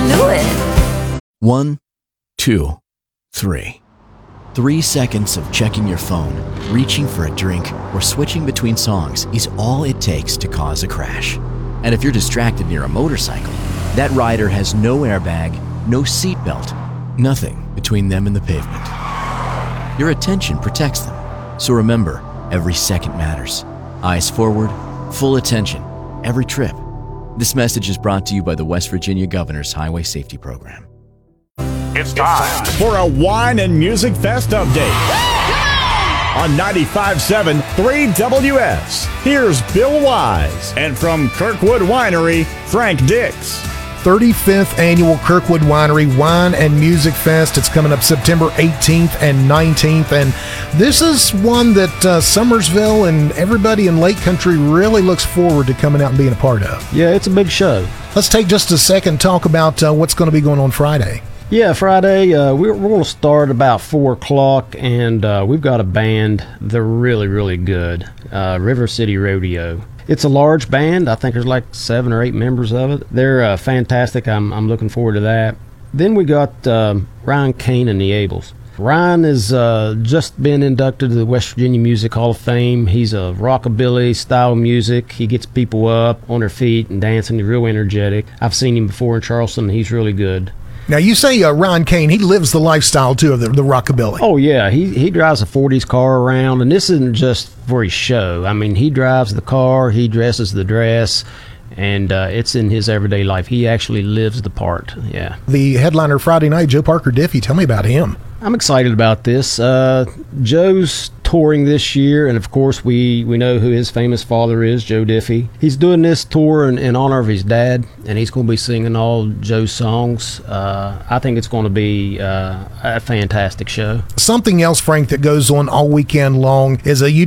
do it. 1, 2, 3. 3 seconds of checking your phone, reaching for a drink, or switching between songs is all it takes to cause a crash. And if you're distracted near a motorcycle, that rider has no airbag, no seatbelt, nothing between them and the pavement. Your attention protects them. So remember, every second matters. Eyes forward, full attention, every trip. This message is brought to you by the West Virginia Governor's Highway Safety Program. It's time for a Wine and Music Fest update. On 95.7 3WS, here's Bill Wise. And from Kirkwood Winery, Frank Dix. 35th Annual Kirkwood Winery Wine and Music Fest. It's coming up September 18th and 19th. And this is one that Summersville and everybody in Lake Country really looks forward to coming out and being a part of. Yeah, it's a big show. Let's take just a second and talk about what's going to be going on Friday. Yeah, Friday, we're going to start about 4 o'clock, and we've got a band. They're really, really good. River City Rodeo. It's a large band. I think there's like 7 or 8 members of it. They're fantastic. I'm looking forward to that. Then we got Ryan Kane and the Ables. Ryan has just been inducted to the West Virginia Music Hall of Fame. He's a rockabilly style music. He gets people up on their feet and dancing. He's real energetic. I've seen him before in Charleston. He's really good. Now, you say Ryan Kane, he lives the lifestyle, too, of the rockabilly. Oh, yeah. He drives a 40s car around, and this isn't just for his show. I mean, he drives the car, he dresses the dress, and it's in his everyday life. He actually lives the part, yeah. The headliner Friday night, Joe Parker Diffie, tell me about him. I'm excited about this. Joe's touring this year, and of course we know who his famous father is, Joe Diffie. He's doing this tour in honor of his dad, and he's going to be singing all Joe's songs. I think it's going to be a fantastic show. Something else, Frank, that goes on all weekend long is a